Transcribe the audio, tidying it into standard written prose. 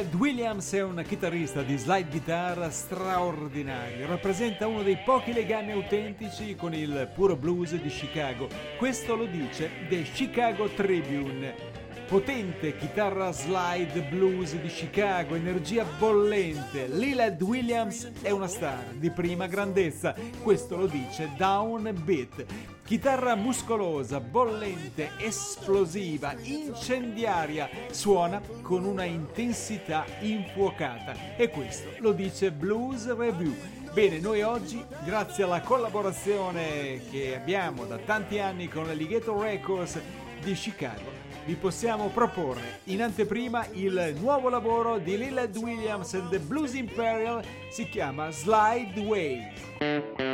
Lillard Williams è un chitarrista di slide guitar straordinario, rappresenta uno dei pochi legami autentici con il puro blues di Chicago. Questo lo dice The Chicago Tribune. Potente chitarra slide blues di Chicago, energia bollente. Lillard Williams è una star di prima grandezza, questo lo dice Downbeat. Chitarra muscolosa, bollente, esplosiva, incendiaria, suona con una intensità infuocata e questo lo dice Blues Review. Bene, noi oggi, grazie alla collaborazione che abbiamo da tanti anni con l'Alligator Records di Chicago, vi possiamo proporre in anteprima il nuovo lavoro di Lillard Williams and the Blues Imperial, si chiama Slide Ways.